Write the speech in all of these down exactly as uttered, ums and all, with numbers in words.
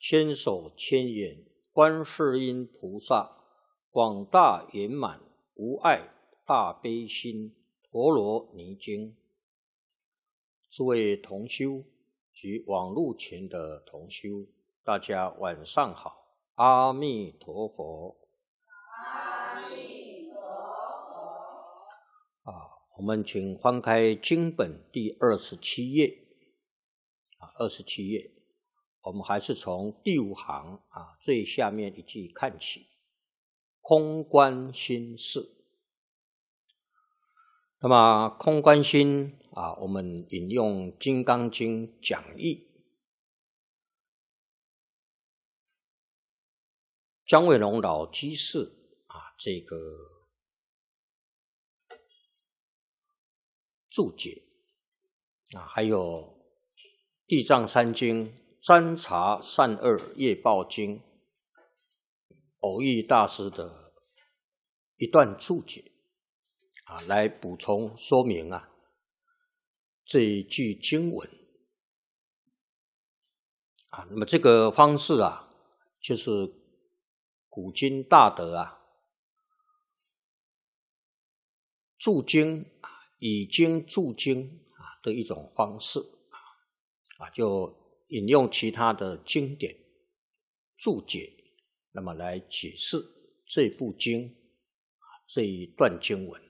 千手千眼观世音菩萨，广大圆满无碍大悲心陀罗尼经。诸位同修及网络前的同修，大家晚上好，阿弥陀佛。 阿弥陀佛。 啊，我们请翻开经本第二十七页，啊，二十七页，我们还是从第五行啊最下面一句看起，空观心事。那么空观心啊，我们引用《金刚经》讲义，姜伟龙老居士啊这个注解啊，还有《地藏三经》占察善恶业报经偶益大师的一段注解啊，来补充说明啊这一句经文啊。那么这个方式啊，就是古今大德啊注经啊，以经注经啊的一种方式啊，就引用其他的经典注解，那么来解释这部经啊这一段经文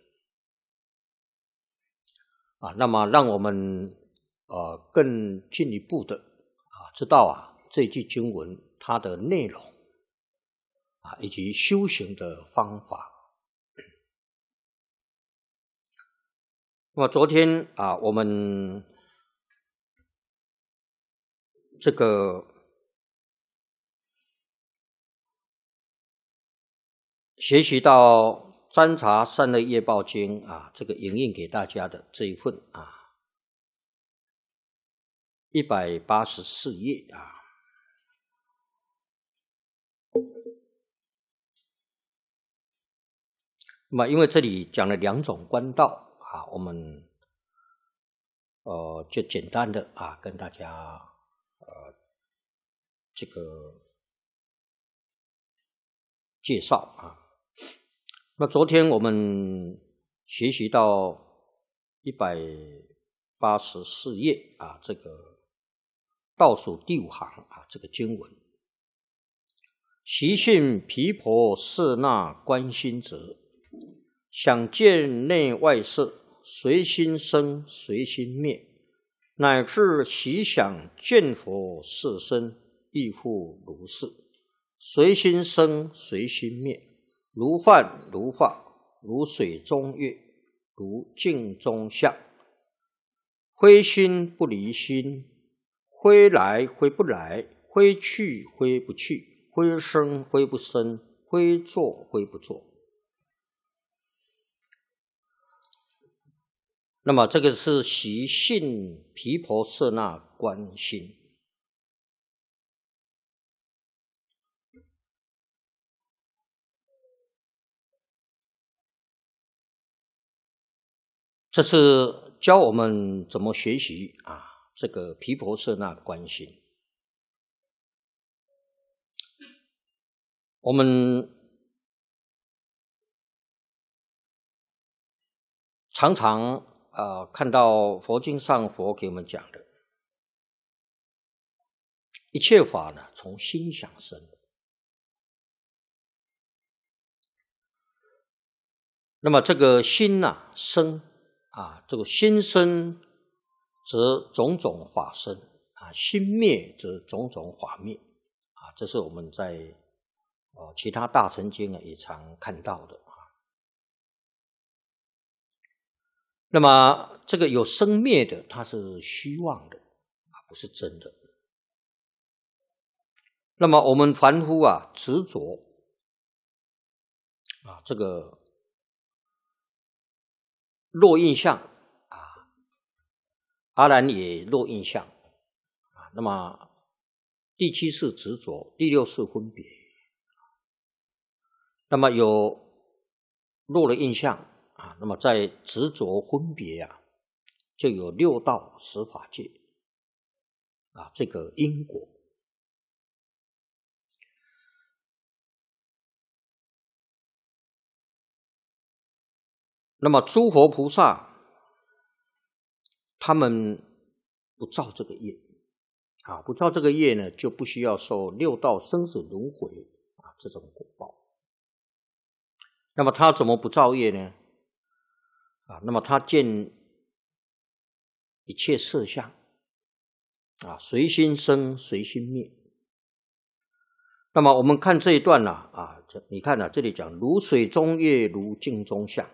啊，那么让我们呃更进一步的啊知道啊这句经文它的内容啊以及修行的方法。那么昨天啊我们这个学习到占察善恶业报经啊，这个引用给大家的这一份啊，一百八十四页啊。那么因为这里讲了两种观道啊，我们呃就简单的啊跟大家呃这个介绍啊。那昨天我们学习到一百八十四页啊，这个倒数第五行啊，这个经文，习性毗婆舍那观心者，想见内外色，随心生，随心灭，乃至习想见佛色身，亦复如是，随心生，随心灭。如幻如化，如水中月，如镜中像，挥心不离心，挥来挥不来，挥去挥不去，挥生挥不生，挥作挥不作。那么这个是习性毗婆舍那观心。这是教我们怎么学习啊这个毗婆舍那观心。我们常常呃看到佛经上佛给我们讲的，一切法呢从心想生。那么这个心啊生啊，这个心生则种种法生啊，心灭则种种法灭啊，这是我们在呃其他大乘经啊也常看到的啊。那么这个有生灭的，它是虚妄的啊，不是真的。那么我们凡夫啊执着啊，这个落印象啊，阿难也落印象啊。那么第七是执着，第六是分别。那么有落了印象啊，那么在执着分别啊，就有六道十法界啊，这个因果那么诸佛菩萨他们不造这个业啊，不造这个业呢，就不需要受六道生死轮回啊这种果报。那么他怎么不造业呢？啊，那么他见一切色相啊，随心生，随心灭。那么我们看这一段呢，啊，你看呢、啊，这里讲如水中月，如镜中像。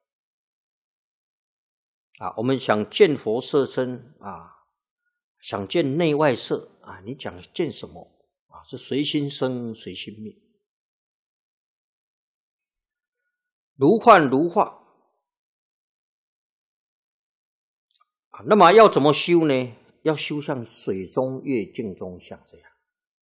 啊，我们想见佛色身啊，想见内外色啊，你讲见什么啊？是随心生，随心灭。如幻如化啊，那么要怎么修呢？要修像水中月，镜中像这样。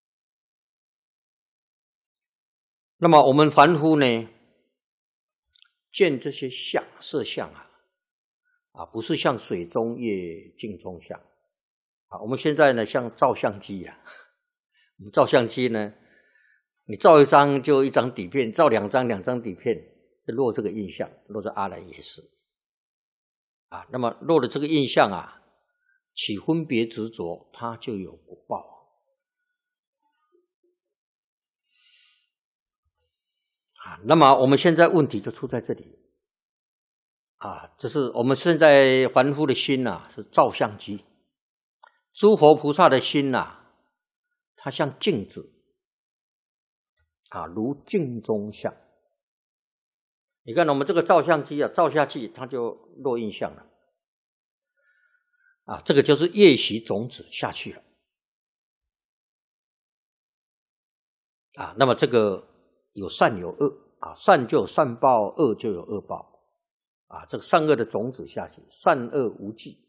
那么我们凡夫呢，见这些相色相啊。啊，不是像水中月，镜中像啊。我们现在呢，像照相机啊，我们照相机呢，你照一张就一张底片，照两张两张底片，就落这个印象，落在阿赖耶识啊。那么落了这个印象啊，起分别执着，它就有果报啊。那么我们现在问题就出在这里。啊，这是我们现在凡夫的心呐、啊，是照相机；诸佛菩萨的心呐、啊，它像镜子，啊，如镜中像。你看我们这个照相机啊，照下去它就落印象了，啊，这个就是业习种子下去了，啊，那么这个有善有恶啊，善就有善报，恶就有恶报。啊，这个善恶的种子下去，善恶无记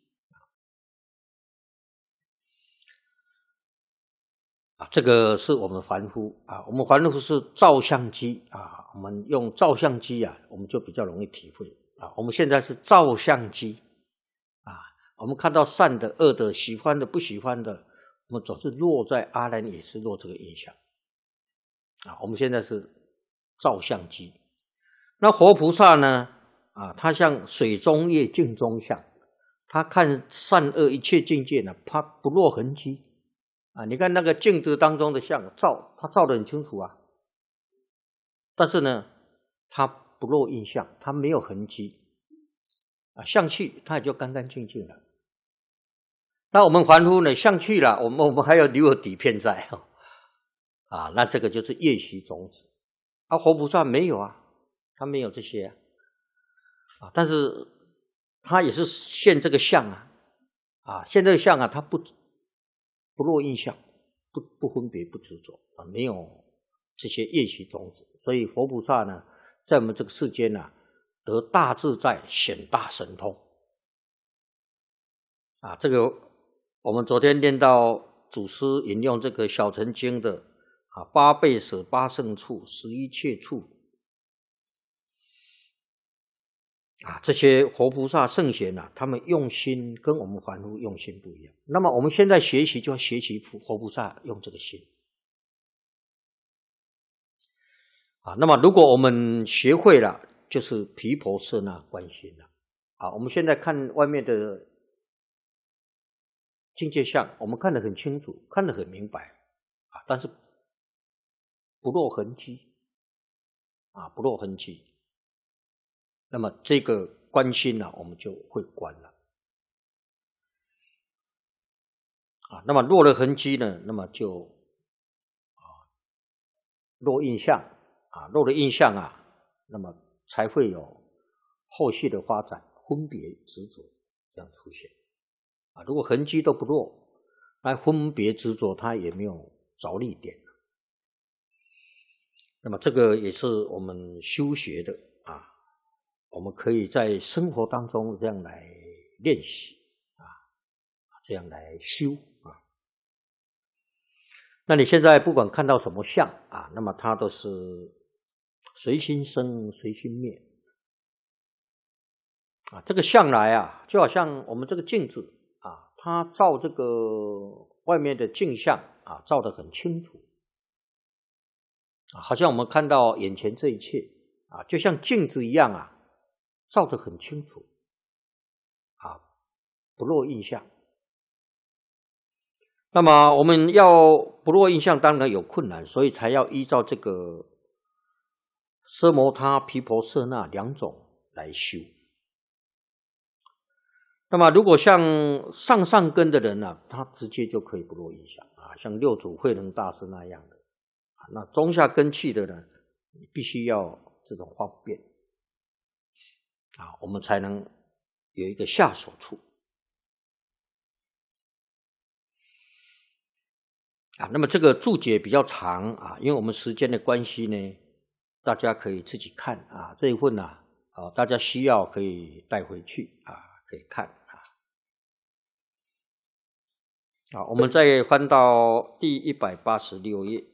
啊，这个是我们凡夫啊，我们凡夫是照相机啊，我们用照相机啊，我们就比较容易体会啊。我们现在是照相机啊，我们看到善的、恶的、喜欢的、不喜欢的，我们总是落在阿赖耶识落这个印象啊。我们现在是照相机，那活菩萨呢？啊，他像水中月，镜中像，他看善恶一切境界呢，他不落痕迹啊。你看那个镜子当中的像照，他照得很清楚啊，但是呢，他不落印象，他没有痕迹啊，相去他也就干干净净了。那我们凡夫呢，相去了，我们我们还要留有底片在啊，那这个就是业习种子啊。活菩萨没有啊，他没有这些啊。啊，但是他也是现这个相啊，啊，现这个相啊，他不不落印象，不不分别，不执着啊，没有这些业习种子，所以佛菩萨呢，在我们这个世间呢、啊，得大自在，显大神通啊。这个我们昨天念到祖师引用这个小乘经的啊，八倍舍八胜处，十一切处。啊，这些活菩萨圣贤啊，他们用心跟我们凡夫用心不一样。那么我们现在学习就要学习活菩萨用这个心啊。那么如果我们学会了，就是毗婆舍那观心了啊。我们现在看外面的境界相，我们看得很清楚，看得很明白啊，但是不落痕迹啊，不落痕迹。那么这个观心呢、啊，我们就会观了啊。那么落了痕迹呢，那么就啊落印象啊，落了印象啊，那么才会有后续的发展，分别执着这样出现啊。如果痕迹都不落，那分别执着它也没有着力点。那么这个也是我们修学的啊。我们可以在生活当中这样来练习啊，这样来修啊。那你现在不管看到什么相啊，那么它都是随心生，随心灭啊。这个相来啊，就好像我们这个镜子啊，它照这个外面的镜像啊，照得很清楚啊，好像我们看到眼前这一切啊，就像镜子一样啊。 照得很清楚啊，不落印象。那么我们要不落印象，当然有困难，所以才要依照这个奢摩他、毗婆舍那两种来修。那么如果像上上根的人啊，他直接就可以不落印象啊，像六祖慧能大师那样的啊。那中下根器的呢，你必须要这种方便啊，我们才能有一个下手处啊。那么这个注解比较长啊，因为我们时间的关系呢，大家可以自己看啊。这一份啊，啊大家需要可以带回去啊，可以看啊。好，我们再翻到第一百八十六页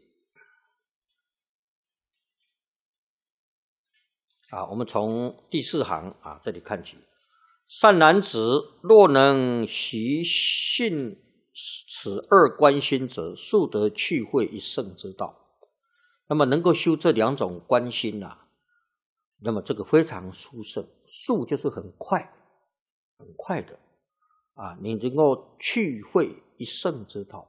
啊，我们从第四行啊这里看起。善男子，若能习信此二观心者，速得去慧一乘之道。那么能够修这两种观心啊，那么这个非常殊胜，速就是很快，很快的啊，你能够去慧一乘之道，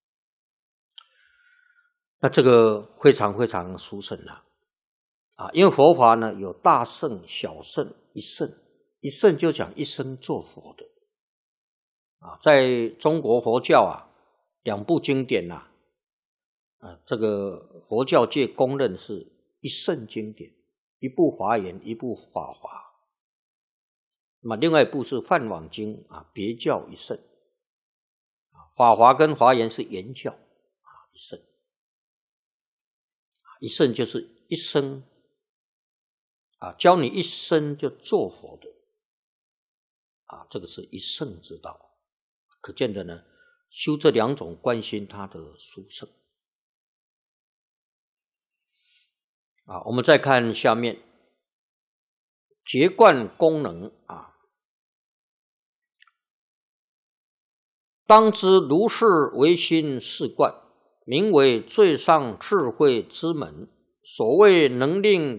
那这个非常非常殊胜了啊！因为佛法呢有大乘、小乘、一乘，一乘就讲一生做佛的啊。在中国佛教啊，两部经典呐、啊，啊，这个佛教界公认是一乘经典，一部华严，一部法华。那么另外一部是梵网经啊，别教一乘。法华跟华严是原教啊，一乘，一乘就是一生啊，教你一生就做佛的啊，这个是一乘之道。可见的呢，修这两种观心，它的殊胜啊。我们再看下面觉观功能啊。当知如是唯心是观，名为最上智慧之门。所谓能令